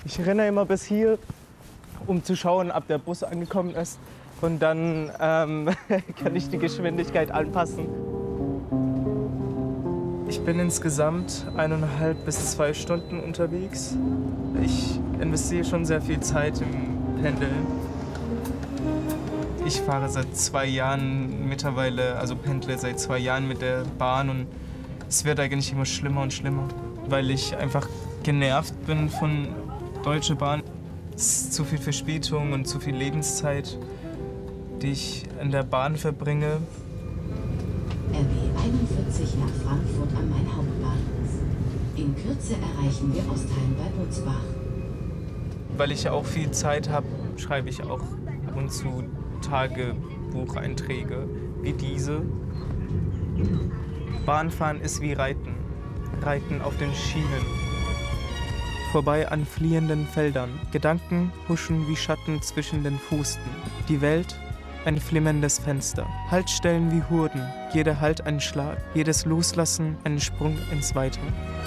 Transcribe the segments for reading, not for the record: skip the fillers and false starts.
Ich renne immer bis hier, um zu schauen, ob der Bus angekommen ist. Und dann kann ich die Geschwindigkeit anpassen. Ich bin insgesamt 1,5 bis 2 Stunden unterwegs. Ich investiere schon sehr viel Zeit im Pendeln. Ich fahre seit 2 Jahren mittlerweile, also pendle seit 2 Jahren mit der Bahn und es wird eigentlich immer schlimmer und schlimmer, weil ich einfach genervt bin von Deutsche Bahn. Es ist zu viel Verspätung und zu viel Lebenszeit, die ich in der Bahn verbringe. RB 41 nach Frankfurt am Main-Hauptbahnhof. In Kürze erreichen wir Ostheim bei Butzbach. Weil ich ja auch viel Zeit habe, schreibe ich auch ab und zu Tagebucheinträge wie diese. Bahnfahren ist wie Reiten. Reiten auf den Schienen. Vorbei an fliehenden Feldern. Gedanken huschen wie Schatten zwischen den Pfosten. Die Welt ein flimmerndes Fenster. Haltstellen wie Hurden. Jeder Halt ein Schlag. Jedes Loslassen ein Sprung ins Weite.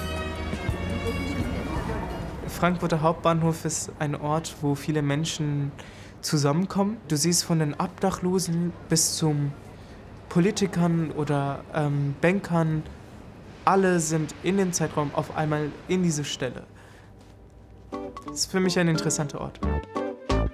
Frankfurter Hauptbahnhof ist ein Ort, wo viele Menschen zusammenkommen. Du siehst von den Obdachlosen bis zum Politikern oder Bankern. Alle sind in dem Zeitraum auf einmal in diese Stelle. Das ist für mich ein interessanter Ort.